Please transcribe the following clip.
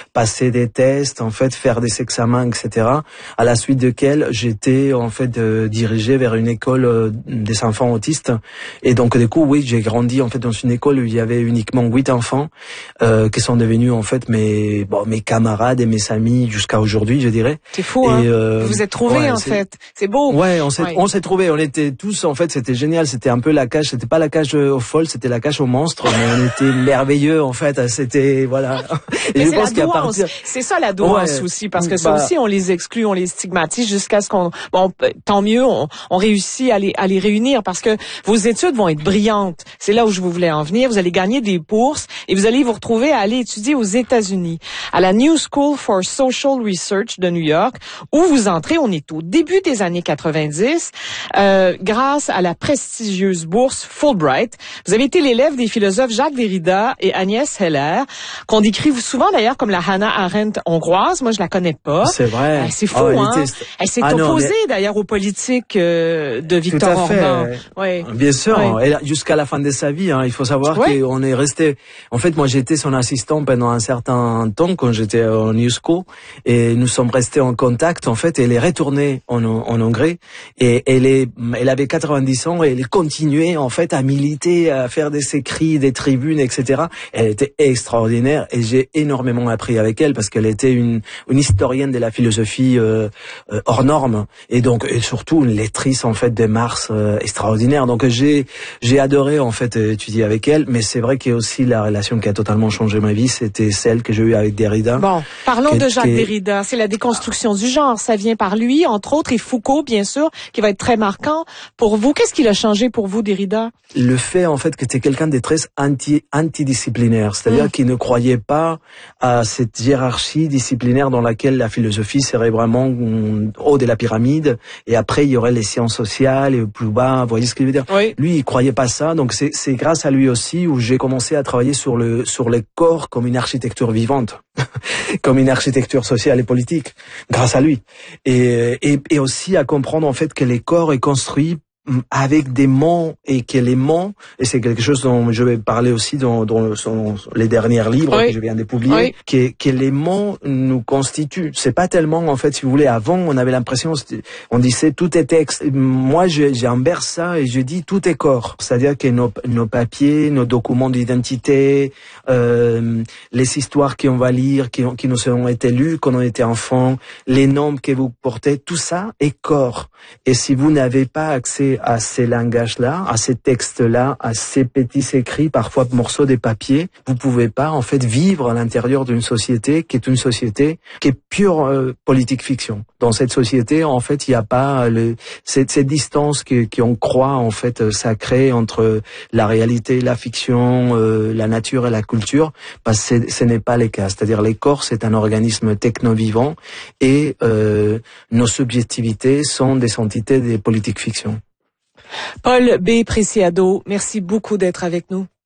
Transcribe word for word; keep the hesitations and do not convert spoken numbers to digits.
passer des tests, en fait, faire des examens, et cetera. À la suite desquels j'étais en fait euh, dirigé vers une école euh, des enfants autistes. Et donc du coup, oui, j'ai grandi en fait dans une école où il y avait uniquement huit enfants euh, qui sont devenus en fait mes bon mes camarades et mes amis jusqu'à aujourd'hui, je dirais. C'est fou, et, hein. Euh, vous vous êtes trouvés ouais, en c'est... fait. C'est beau. Ouais, on s'est ouais. on s'est trouvés. On était tous en fait, c'était génial. C'était un peu la cage. C'était pas la cage aux folles, c'était la cage aux monstres. Mais on était merveilleux en fait. C'était voilà. Et je c'est pense la qu'à douance. partir... C'est ça la douance ouais. aussi, parce que bah... ça aussi on les exclut, on les stigmatise jusqu'à ce qu'on bon tant mieux on, on réussit à les à les réunir parce que vos études vont être brillantes. C'est là où je voulais en venir. Vous allez gagner des bourses et vous allez vous retrouver à aller étudier aux États-Unis à la New School for Social Research de New York où vous entrez. On est au début des années quatre-vingt-dix euh, grâce à la prestigieuse bourse Fulbright. Vous avez été l'élève des philosophes Jacques Derrida et Agnès Heller, qu'on décrit souvent d'ailleurs comme la Hannah Arendt hongroise. Moi, je la connais pas. C'est vrai. Euh, c'est fou, oh, hein? était... Elle s'est ah, opposée non, mais... d'ailleurs aux politiques euh, de Victor Tout à fait. Orban. Ouais. Bien sûr. Ouais. Et jusqu'à la fin de sa vie, hein, il faut savoir ouais. qu'on est resté. En fait, moi, j'étais son assistant pendant un certain temps quand j'étais en New School, et nous sommes restés en contact. En fait, elle est retournée en, en Hongrie et elle est, elle avait quatre-vingt-dix ans et elle continuait en fait à militer, à faire des écrits, des tribunes, et cetera. Elle était extraordinaire et j'ai énormément appris avec elle parce qu'elle était une, une historienne de la philosophie euh, euh, hors norme et donc et surtout une lectrice en fait de Marx euh, extraordinaire. Donc j'ai j'ai adoré en fait étudier avec elle, mais c'est vrai qu'il y a aussi la relation qui a totalement changé ma vie, c'était celle que j'ai eue avec Derrida. Bon, parlons que, de Jacques que... Derrida. C'est la déconstruction du genre. Ça vient par lui, entre autres, et Foucault, bien sûr, qui va être très marquant pour vous. Qu'est-ce qu'il a changé pour vous, Derrida? Le fait, en fait, que c'était quelqu'un de très anti, antidisciplinaire. C'est-à-dire mmh. qu'il ne croyait pas à cette hiérarchie disciplinaire dans laquelle la philosophie serait vraiment haut de la pyramide. Et après, il y aurait les sciences sociales et plus bas. Vous voyez ce que je veux dire? Oui. Lui, il croyait pas ça. Donc, c'est, c'est grâce à lui aussi où j'ai commencé à travailler sur le, sur le corps comme une architecture vivante. Comme une architecture sociale et politique. Grâce à lui. Et, et, et aussi à comprendre, en fait, que les corps est construit avec des mots et que les mots, et c'est quelque chose dont je vais parler aussi dans, dans son, les derniers livres oui. que je viens de publier, oui. que, que les mots nous constituent. C'est pas tellement, en fait, si vous voulez, avant, on avait l'impression, on disait tout est texte. Moi, j'inverse ça et je dis tout est corps. C'est-à-dire que nos, nos papiers, nos documents d'identité, euh, les histoires qu'on va lire, qui, qui nous ont été lues quand on était enfant, les noms que vous portez, tout ça est corps. Et si vous n'avez pas accès à ces langages-là, à ces textes-là, à ces petits écrits, parfois morceaux de papier, vous pouvez pas en fait vivre à l'intérieur d'une société qui est une société qui est pure euh, politique fiction. Dans cette société, en fait, il n'y a pas le, cette, cette distance que qu'on croit en fait sacrée entre la réalité et la fiction, euh, la nature et la culture, parce que ce n'est pas le cas. C'est-à-dire les corps, c'est un organisme techno-vivant et euh, nos subjectivités sont des entités des politiques fiction. Paul B. Preciado, merci beaucoup d'être avec nous.